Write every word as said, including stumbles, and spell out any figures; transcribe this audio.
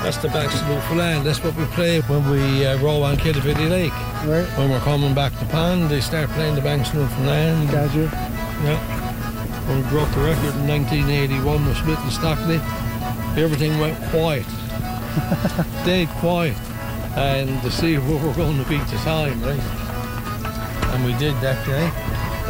That's the Banks of Newfoundland. That's what we play when we uh, row on Killavilly Lake. Right. When we're coming back to pond, they start playing the Banks of Newfoundland. Gotcha. Yeah. When we broke the record in nineteen eighty-one with Smith and Stockley, everything went quiet. Dead quiet. And to see where we're going to beat the time, right? And we did that day.